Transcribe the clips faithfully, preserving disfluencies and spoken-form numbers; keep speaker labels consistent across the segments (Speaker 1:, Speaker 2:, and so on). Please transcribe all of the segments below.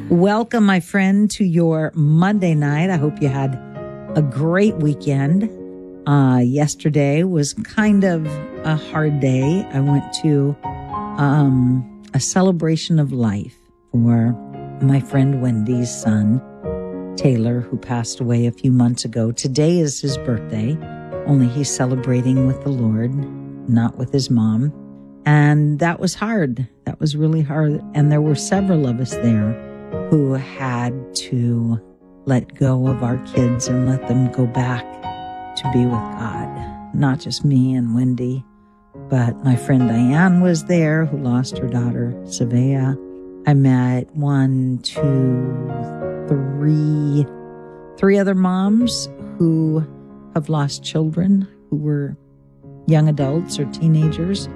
Speaker 1: Welcome, my friend, to your Monday night. I hope you had a great weekend. Uh, yesterday was kind of a hard day. I went to um, a celebration of life for my friend Wendy's son, Taylor, who passed away a few months ago. Today is his birthday, only he's celebrating with the Lord, not with his mom. And that was hard. That was really hard. And there were several of us there who had to let go of our kids and let them go back to be with God. Not just me and Wendy, but my friend Diane was there, who lost her daughter, Savea. I met one, two, three, three other moms who have lost children, who were young adults or teenagers.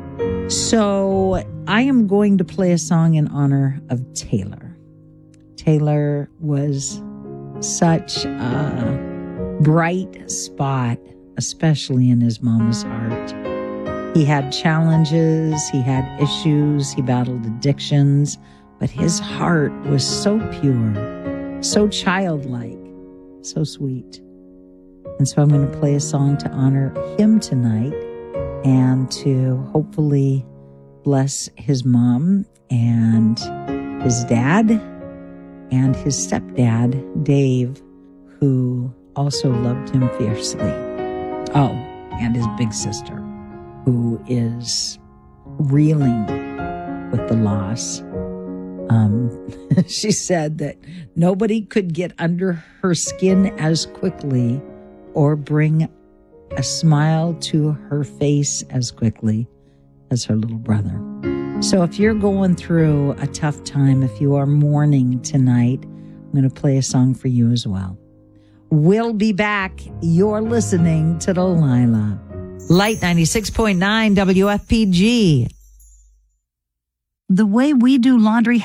Speaker 1: So I am going to play a song in honor of Taylor. Taylor was such a bright spot, especially in his mama's heart. He had challenges, he had issues, he battled addictions, but his heart was so pure, so childlike, so sweet. And so I'm going to play a song to honor him tonight and to hopefully bless his mom and his dad and his stepdad, Dave, who also loved him fiercely. Oh, and his big sister, who is reeling with the loss. Um, she said that nobody could get under her skin as quickly or bring a smile to her face as quickly as her little brother. So if you're going through a tough time, if you are mourning tonight, I'm going to play a song for you as well. We'll be back. You're listening to Delilah. Light ninety-six point nine W F P G.
Speaker 2: The way we do laundry